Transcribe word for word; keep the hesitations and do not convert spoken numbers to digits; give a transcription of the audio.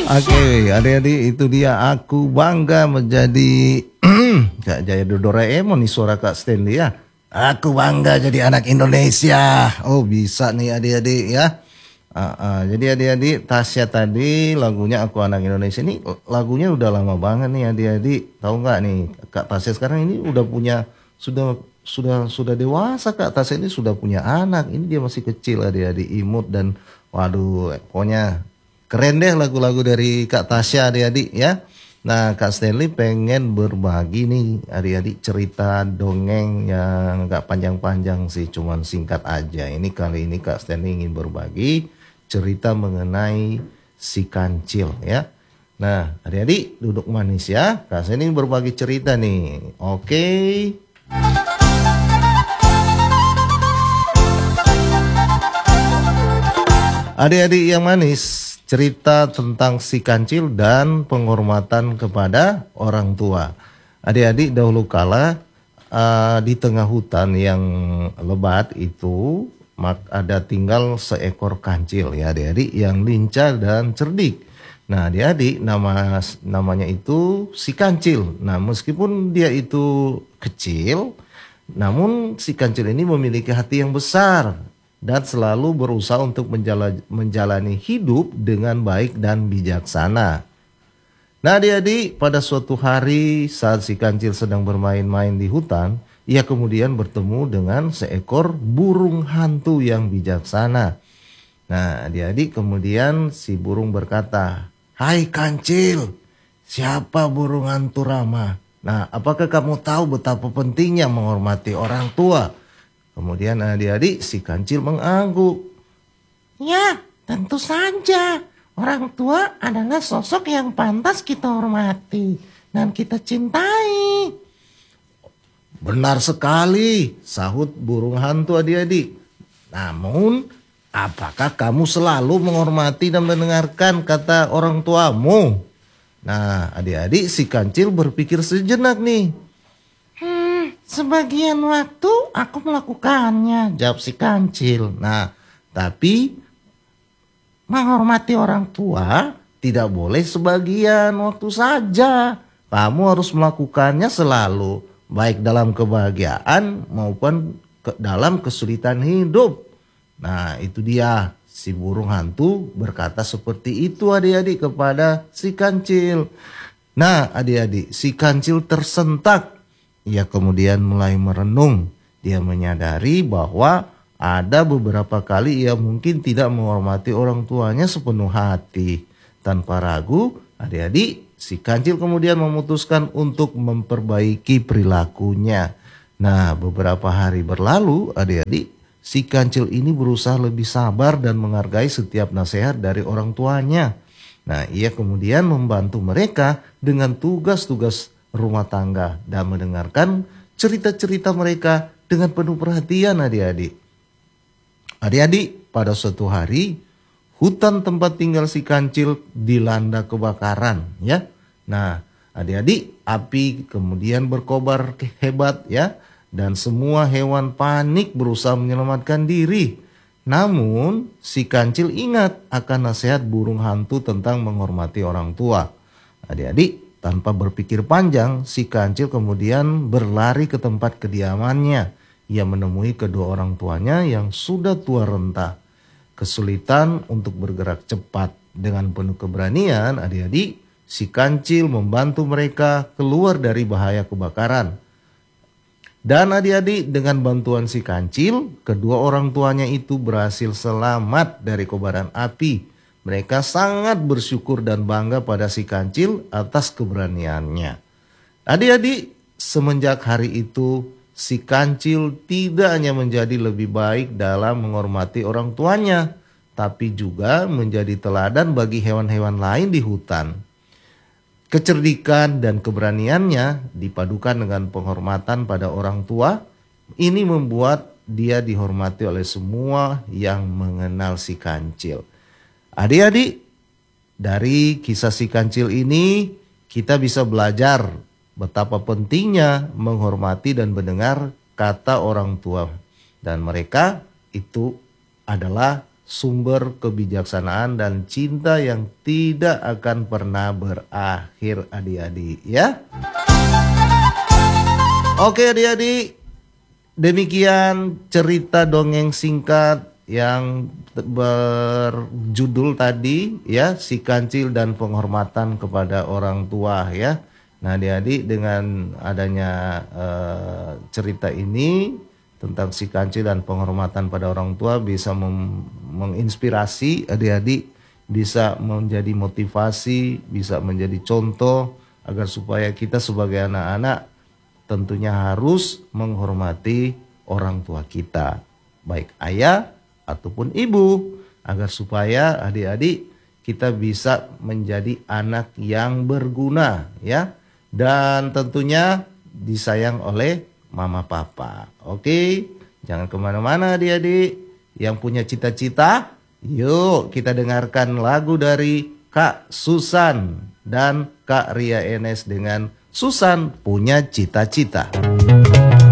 Oke, adik-adik, itu dia aku bangga menjadi Kak Jaya Doraemon nih suara Kak Stanley ya. Aku bangga jadi anak Indonesia. Oh bisa nih adik-adik ya. Uh, uh, jadi adik-adik, Tasya tadi lagunya Aku Anak Indonesia ini lagunya udah lama banget nih adik-adik. Tahu nggak nih Kak Tasya sekarang ini udah punya sudah sudah sudah dewasa. Kak Tasya ini sudah punya anak. Ini dia masih kecil adik-adik, imut dan waduh pokoknya keren deh lagu-lagu dari Kak Tasya adik-adik ya. Nah Kak Stanley pengen berbagi nih adik-adik cerita dongeng yang gak panjang-panjang sih, cuman singkat aja. Ini kali ini Kak Stanley ingin berbagi cerita mengenai si kancil ya. Nah adik-adik duduk manis ya, Kak Stanley berbagi cerita nih. Oke. Adik-adik yang manis, cerita tentang si kancil dan penghormatan kepada orang tua. Adik-adik dahulu kala uh, di tengah hutan yang lebat itu mak ada tinggal seekor kancil ya adik-adik yang lincah dan cerdik. Nah adik-adik nama namanya itu si kancil. Nah meskipun dia itu kecil, namun si kancil ini memiliki hati yang besar dan selalu berusaha untuk menjalani, menjalani hidup dengan baik dan bijaksana. Nah adik-adik, pada suatu hari saat si kancil sedang bermain-main di hutan, ia kemudian bertemu dengan seekor burung hantu yang bijaksana. Nah adik-adik, kemudian si burung berkata, "Hai kancil, siapa burung hantu ramah? Nah apakah kamu tahu betapa pentingnya menghormati orang tua?" Kemudian adik-adik si kancil mengangguk. "Ya, tentu saja. Orang tua adalah sosok yang pantas kita hormati dan kita cintai." "Benar sekali," sahut burung hantu adik-adik. "Namun, apakah kamu selalu menghormati dan mendengarkan kata orang tuamu?" Nah, adik-adik si kancil berpikir sejenak nih. "Sebagian waktu aku melakukannya," jawab si kancil. "Nah, tapi menghormati orang tua tidak boleh sebagian waktu saja. Kamu harus melakukannya selalu, baik dalam kebahagiaan maupun ke dalam kesulitan hidup." Nah, itu dia si burung hantu berkata seperti itu adik-adik kepada si kancil. Nah, adik-adik, si kancil tersentak. Ia kemudian mulai merenung. Dia menyadari bahwa ada beberapa kali ia mungkin tidak menghormati orang tuanya sepenuh hati. Tanpa ragu, adik-adik, si kancil kemudian memutuskan untuk memperbaiki perilakunya. Nah, beberapa hari berlalu, adik-adik, si kancil ini berusaha lebih sabar dan menghargai setiap nasihat dari orang tuanya. Nah, ia kemudian membantu mereka dengan tugas-tugas rumah tangga dan mendengarkan cerita-cerita mereka dengan penuh perhatian adik-adik. Adik-adik, pada suatu hari hutan tempat tinggal si kancil dilanda kebakaran ya. Nah, adik-adik, api kemudian berkobar hebat ya, dan semua hewan panik berusaha menyelamatkan diri. Namun, si kancil ingat akan nasihat burung hantu tentang menghormati orang tua. Adik-adik, tanpa berpikir panjang, si kancil kemudian berlari ke tempat kediamannya. Ia menemui kedua orang tuanya yang sudah tua renta. Kesulitan untuk bergerak cepat. Dengan penuh keberanian, adik-adik, si kancil membantu mereka keluar dari bahaya kebakaran. Dan adik-adik, dengan bantuan si kancil, kedua orang tuanya itu berhasil selamat dari kobaran api. Mereka sangat bersyukur dan bangga pada si kancil atas keberaniannya. Adik-adik, semenjak hari itu, si kancil tidak hanya menjadi lebih baik dalam menghormati orang tuanya, tapi juga menjadi teladan bagi hewan-hewan lain di hutan. Kecerdikan dan keberaniannya dipadukan dengan penghormatan pada orang tua, ini membuat dia dihormati oleh semua yang mengenal si kancil. Adik-adik, dari kisah si kancil ini kita bisa belajar betapa pentingnya menghormati dan mendengar kata orang tua. Dan mereka itu adalah sumber kebijaksanaan dan cinta yang tidak akan pernah berakhir, adik-adik ya. Oke adik-adik, demikian cerita dongeng singkat yang berjudul tadi ya, si kancil dan penghormatan kepada orang tua ya. Nah adik-adik, dengan adanya uh, cerita ini tentang si kancil dan penghormatan pada orang tua bisa menginspirasi adik-adik, bisa menjadi motivasi, bisa menjadi contoh agar supaya kita sebagai anak-anak tentunya harus menghormati orang tua kita, baik ayah ataupun ibu, agar supaya adik-adik kita bisa menjadi anak yang berguna ya, dan tentunya disayang oleh mama papa. Oke, jangan kemana-mana adik-adik. Yang punya cita-cita, yuk kita dengarkan lagu dari Kak Susan dan Kak Ria Enes dengan Susan Punya Cita-Cita.